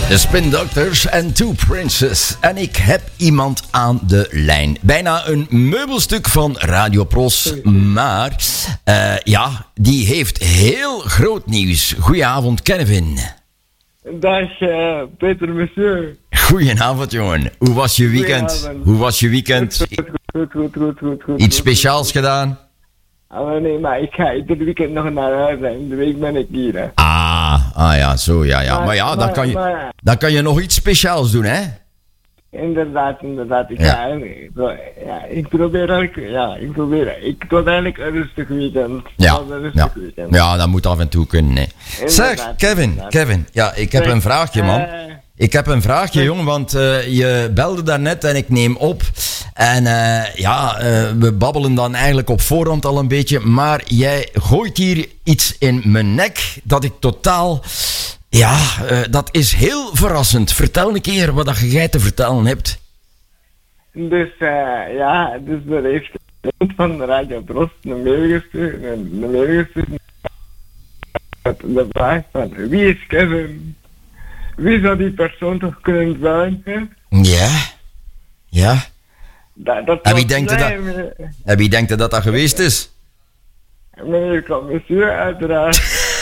De Spin Doctors en Two Princes. En ik heb iemand aan de lijn. Bijna een meubelstuk van Radio Pros. Maar, die heeft heel groot nieuws. Goedenavond, Kevin. Dag, Peter, monsieur. Goedenavond, jongen. Hoe was je weekend? Goed. Iets speciaals gedaan? Oh nee, maar ik ga ieder weekend nog naar huis en de week ben ik hier, hè. Ja, zo, ja. Maar ja, dan kan je nog iets speciaals doen, hè? Inderdaad. Ik probeer. Ik doe eigenlijk een rustig weekend. Ja, dat moet af en toe kunnen, hè. Zeg, Kevin. Ja, ik heb een vraagje, man. Ik heb een vraagje, jong, want je belde daarnet en ik neem op. En we babbelen dan eigenlijk op voorhand al een beetje. Maar jij gooit hier iets in mijn nek dat ik totaal... dat is heel verrassend. Vertel een keer wat jij te vertellen hebt. Dus er heeft iemand van de Radio Pros een mail gestuurd. De vraag van, wie is Kevin? Wie zou die persoon toch kunnen zijn? Hè? Ja. En wie denkt dat geweest is? Meneer commissaris, uiteraard.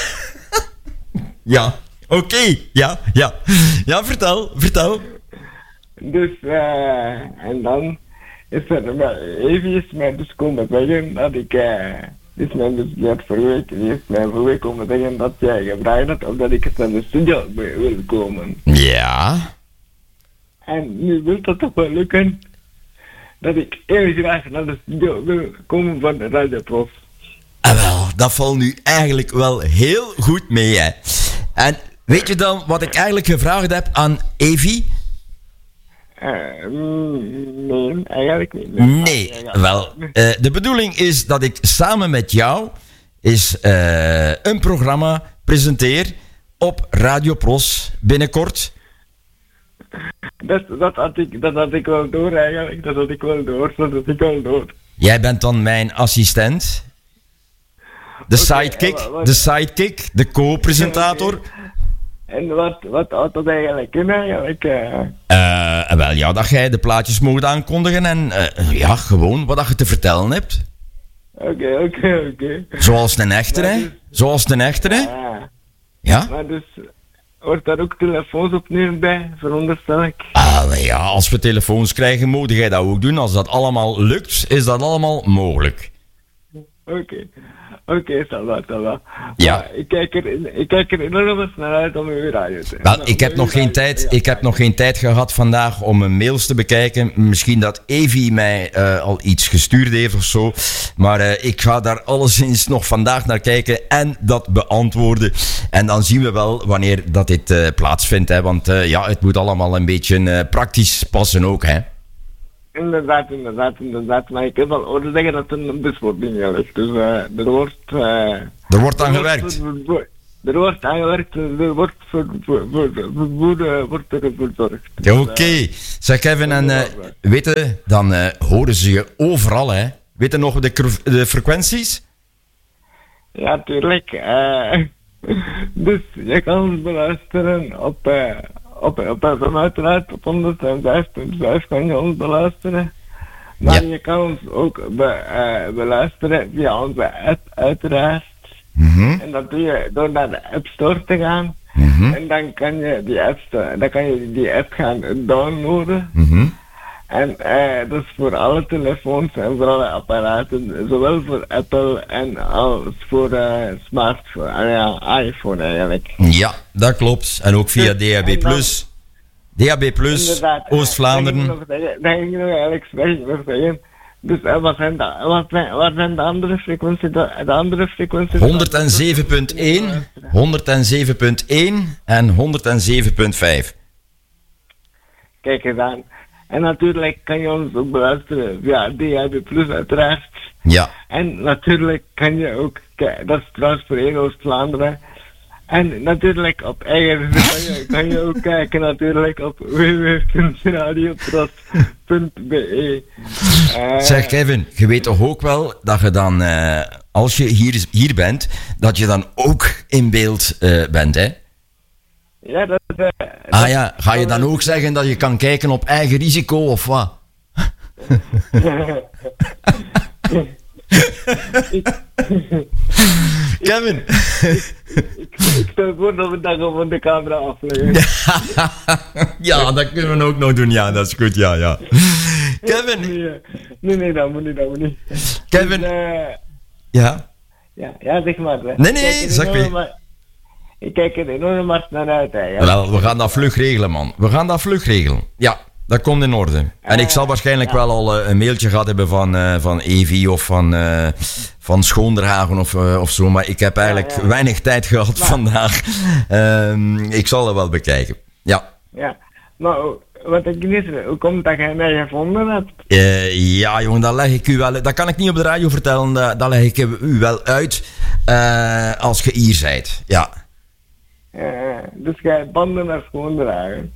Ja, oké. Ja, vertel. Dus, en dan is er even mij dus komen zeggen dat ik... Die is mij vorige week komen zeggen dat jij gevraagd had of dat ik eens naar de studio wil komen. Ja. En nu wil dat toch wel lukken dat ik heel graag naar de studio wil komen van de Radio Pros. Wel, dat valt nu eigenlijk wel heel goed mee, hè. En weet je dan wat ik eigenlijk gevraagd heb aan Evie? Nee, eigenlijk niet. Nee, wel. De bedoeling is dat ik samen met jou een programma presenteer op Radio Pros binnenkort. Dat had ik wel door eigenlijk. Dat had ik wel door. Jij bent dan mijn assistent. De sidekick, de co-presentator. En wat houdt dat eigenlijk in eigenlijk? Dat jij de plaatjes mocht aankondigen en gewoon wat je te vertellen hebt. Oké. Zoals een echte, hè? Ja. Maar dus, wordt daar ook telefoons opnieuw bij, veronderstel ik? Als we telefoons krijgen, moet jij dat ook doen. Als dat allemaal lukt, is dat allemaal mogelijk. Oké, ça va. Ja. Ik kijk er enorm naar uit om uw radio te... Wel, ik heb nog geen tijd gehad vandaag om mijn mails te bekijken. Misschien dat Evie mij al iets gestuurd heeft of zo. Maar ik ga daar alleszins nog vandaag naar kijken en dat beantwoorden. En dan zien we wel wanneer dat dit plaatsvindt. Hè? Want het moet allemaal een beetje praktisch passen ook, hè. Inderdaad. Maar ik heb al horen zeggen dat er een bus wordt ingelegd. Dus er wordt aan gewerkt. Er wordt aangewerkt, er wordt ervoor gezorgd. Oké. Zeg Kevin, en weet je, dan horen ze je overal, hè? Weet je nog de frequenties? Ja, tuurlijk. Dus je kan ons beluisteren op FM uiteraard, op 105.5 kan je ons beluisteren. Maar je kan ons ook beluisteren via onze app uiteraard. Mm-hmm. En dat doe je door naar de App Store te gaan. Mm-hmm. En dan kan je die app gaan downloaden. Mm-hmm. En dat is voor alle telefoons en voor alle apparaten, zowel voor Apple en als voor smartphone, iPhone eigenlijk. Ja, dat klopt. En ook via DAB+. DAB+, Oost-Vlaanderen. Dat ging ik nog eigenlijk zeggen. Dus wat zijn de andere frequenties? 107.1 en 107.5. Kijk eens aan. En natuurlijk kan je ons ook beluisteren via DAB+, uiteraard. Ja. En natuurlijk kan je ook, dat is trouwens voor heel Oost-Vlaanderen. En natuurlijk op eigen kan je ook kijken natuurlijk op www.radiopros.be. Zeg Kevin, je weet toch ook wel dat je dan, als je hier bent, dat je dan ook in beeld bent, hè? Ja, dat Ah ja, ga je dan ook zeggen dat je kan kijken op eigen risico of wat? Kevin. Ik stel voor dat we dat gewoon de camera afleggen. Ja, dat kunnen we ook nog doen. Ja, dat is goed. Ja. Kevin. Nee, dat moet niet. Kevin. Dus, ja, zeg maar. Hè. Nee, zeg maar. Ik kijk er enorm hard naar uit. Hè, ja. Wel, we gaan dat vlug regelen, man. We gaan dat vlug regelen. Ja. Dat komt in orde. En ik zal waarschijnlijk wel al een mailtje gehad hebben van Evi of van Schoonderhagen of zo. Maar ik heb eigenlijk weinig tijd gehad vandaag. Ik zal dat wel bekijken. Ja. Ja, maar wat ik niet weet, hoe komt dat jij mij gevonden hebt? Ja, jongen, dat leg ik u wel... Dat kan ik niet op de radio vertellen. Dat leg ik u wel uit als je hier zijt. Ja. Dus jij hebt banden naar Schoonderhagen?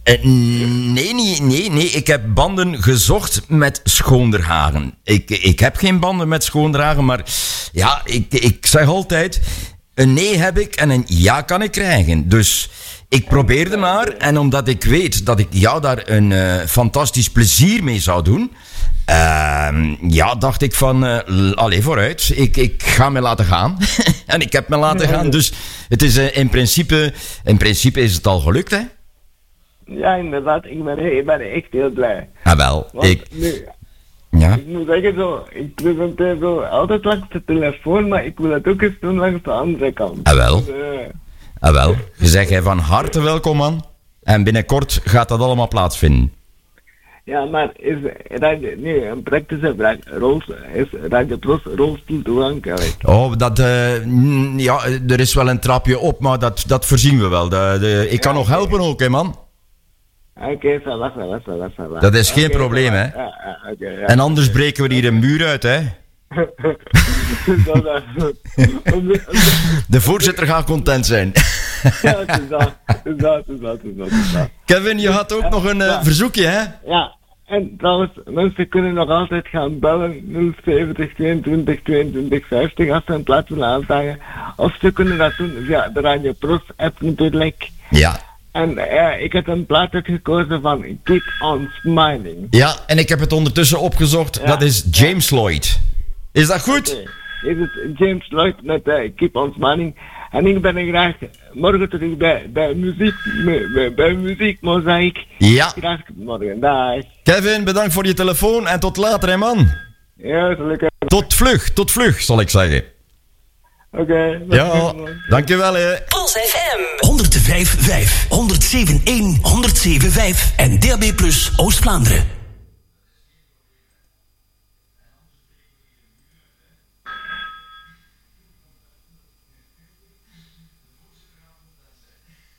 Nee. Ik heb banden gezocht met Schoonderhagen. Ik heb geen banden met Schoonderhagen, maar ja, ik zeg altijd... Een nee heb ik en een ja kan ik krijgen. Dus ik probeerde maar. En omdat ik weet dat ik jou daar een fantastisch plezier mee zou doen... dacht ik van... allee, vooruit. Ik ga me laten gaan. En ik heb me laten gaan. Dus het is in principe is het al gelukt, hè? Ja, inderdaad. Ik ben echt heel blij. Ah, wel. Want ik moet zeggen zo... Ik presenteer zo altijd langs de telefoon, maar ik wil het ook eens doen langs de andere kant. Ah, wel. Wel. Je zegt van harte welkom, man. En binnenkort gaat dat allemaal plaatsvinden. Ja, maar een praktische vraag. Is Radio Plus rolstoel toegankelijk? Oh, er is wel een trapje op, maar dat voorzien we wel. Ik kan nog helpen ook, hè, man. Oké, voilà. Dat is geen probleem, hè. En anders breken we hier een muur uit, hè. De voorzitter gaat content zijn. Ja, het is dat. Kevin, je had ook nog een verzoekje, hè? Ja, en trouwens, mensen kunnen nog altijd gaan bellen 070 22 22 50 als ze een plaats willen aanvragen. Of ze kunnen dat doen via de Radio Plus app natuurlijk. Ja. En ik heb een plaat ook gekozen van Keep On Smiling. Ja, en ik heb het ondertussen opgezocht. Ja. Dat is James Lloyd. Is dat goed? Okay. Is het James Lloyd met Keep On Smiling. En ik ben er graag morgen terug bij muziek mozaïek. Ja. Graag morgen. Dag. Kevin, bedankt voor je telefoon en tot later, hè, man. Ja, gelukkig. Tot vlug, zal ik zeggen. Oké. Ja, dankjewel, hè. Puls FM 105.5, 107.1, 107.5 en DAB+ Oost-Vlaanderen.